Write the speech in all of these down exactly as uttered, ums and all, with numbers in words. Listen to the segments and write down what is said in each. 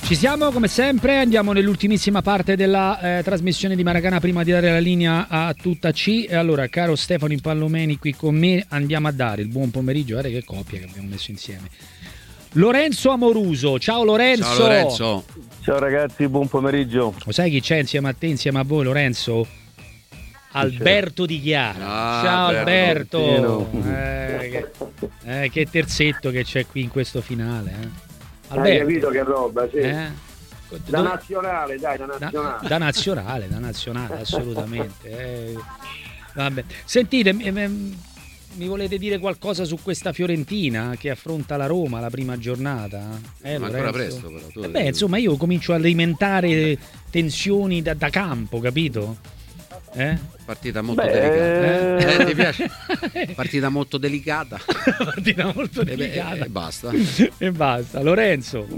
Ci siamo come sempre, andiamo nell'ultimissima parte della eh, trasmissione di Maracanà prima di dare la linea a tutta C. E allora, caro Stefano Impallomeni qui con me, andiamo a dare il buon pomeriggio. Guarda che coppia che abbiamo messo insieme. Lorenzo Amoruso, ciao Lorenzo. Ciao Lorenzo. Ciao ragazzi, buon pomeriggio. Lo sai chi c'è insieme a te, insieme a voi Lorenzo? Alberto Di Chiara. Ah, ciao Alberto. Alberto. Eh, che, eh, che terzetto che c'è qui in questo finale. Eh. Alberto. Hai capito che roba, sì. Eh? Da nazionale, dai, da nazionale. Da, da nazionale, da nazionale, assolutamente. Eh, vabbè. Sentite, mi, mi volete dire qualcosa su questa Fiorentina che affronta la Roma la prima giornata? Eh, Ma ancora presto però. Tu eh beh, insomma, io comincio a alimentare tensioni da, da campo, capito? Eh? Partita molto Beh, delicata. eh... Eh, ti piace? Partita molto delicata. Partita molto delicata. E, e basta. E basta. Lorenzo.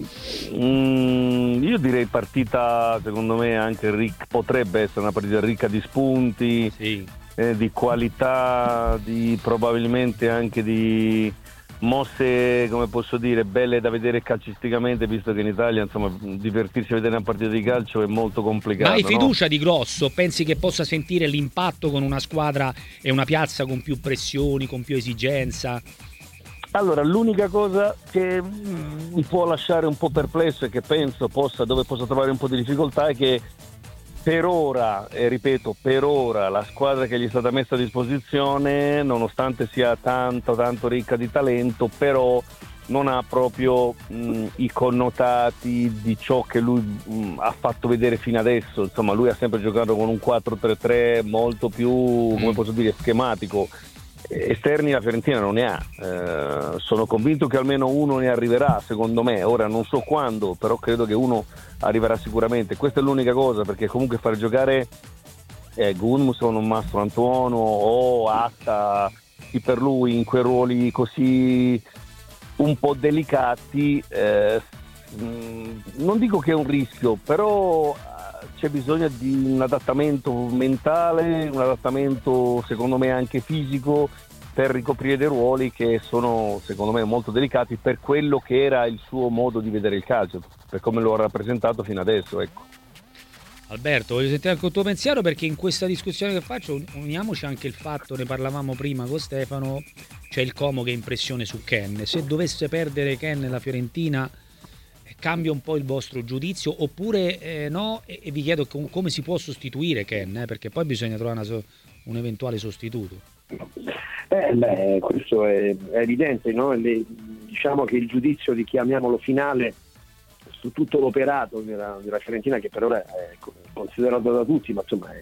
Mm, io direi partita, secondo me, anche ricca, potrebbe essere una partita ricca di spunti, sì. eh, di qualità, di probabilmente anche di mosse, come posso dire, belle da vedere calcisticamente, visto che in Italia insomma divertirsi a vedere una partita di calcio è molto complicato. Ma hai fiducia no? di Grosso? Pensi che possa sentire l'impatto con una squadra e una piazza con più pressioni, con più esigenza? Allora, l'unica cosa che mi può lasciare un po' perplesso e che penso possa, dove possa trovare un po' di difficoltà è che per ora, e ripeto, per ora la squadra che gli è stata messa a disposizione, nonostante sia tanto tanto ricca di talento, però non ha proprio mh, i connotati di ciò che lui mh, ha fatto vedere fino adesso. Insomma, lui ha sempre giocato con un quattro tre tre molto più, come posso dire, schematico. Esterni la Fiorentina non ne ha, eh, sono convinto che almeno uno ne arriverà, secondo me. Ora non so quando, però credo che uno arriverà sicuramente. Questa è l'unica cosa, perché comunque far giocare eh, Gudmundsson, un Mastro Antuono o Atta, chi per lui in quei ruoli così un po' delicati, eh, mh, non dico che è un rischio, però c'è bisogno di un adattamento mentale, un adattamento secondo me anche fisico per ricoprire dei ruoli che sono secondo me molto delicati per quello che era il suo modo di vedere il calcio, per come lo ha rappresentato fino adesso, ecco. Alberto, voglio sentire anche il tuo pensiero, perché in questa discussione che faccio uniamoci anche il fatto, ne parlavamo prima con Stefano, c'è il Como che è impressione su Ken. Se dovesse perdere Ken la Fiorentina, cambia un po' il vostro giudizio oppure eh, no? E, e vi chiedo com- come si può sostituire Ken, eh? Perché poi bisogna trovare una so- un eventuale sostituto. Eh, beh, questo è, è evidente, no? Le, diciamo che il giudizio di, chiamiamolo, finale su tutto l'operato della, della Fiorentina, che per ora è considerato da tutti, ma insomma è